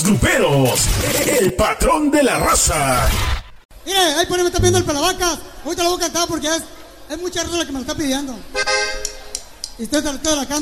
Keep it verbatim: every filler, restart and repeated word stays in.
los gruperos, el patrón de la raza. Mire, ahí por ahí me está pidiendo el Pelavacas. Ahorita lo voy a cantar porque es, es mucha raza la que me lo está pidiendo. Y usted, usted la canta.